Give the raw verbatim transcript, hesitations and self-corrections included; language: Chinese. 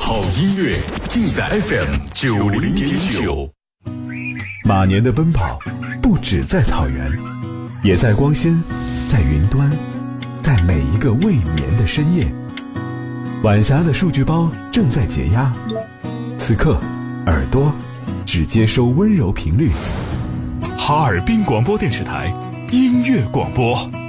好音乐尽在 F M 九零点九。 马年的奔跑不止在草原，也在光纤，在云端，在每一个未眠的深夜。晚霞的数据包正在解压，此刻耳朵只接收温柔频率。 哈尔滨广播电视台音乐广播。